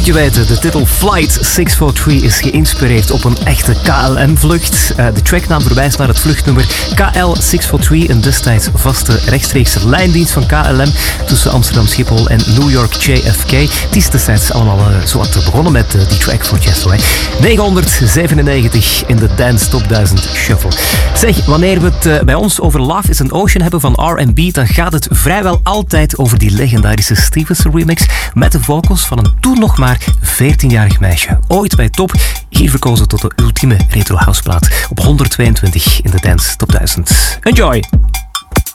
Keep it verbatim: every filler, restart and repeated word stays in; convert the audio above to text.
Moet je weten, de titel Flight zes vier drie is geïnspireerd op een echte K L M-vlucht. Uh, de tracknaam verwijst naar het vluchtnummer K L zes vier drie, een destijds vaste rechtstreekse lijndienst van K L M tussen Amsterdam Schiphol en New York J F K. Het is destijds allemaal uh, zo wat begonnen met uh, die track voor Chesto. Hè. negenhonderdzevenennegentig in de Dance Top duizend Shuffle. Zeg, wanneer we het uh, bij ons over Love is an Ocean hebben van R en B, dan gaat het vrijwel altijd over die legendarische Stevenson remix met de vocals van een toen nog maar veertienjarig meisje. Ooit bij Top, hier verkozen tot de ultieme retro houseplaat op honderdtweeëntwintig in de Dance Top duizend. Enjoy!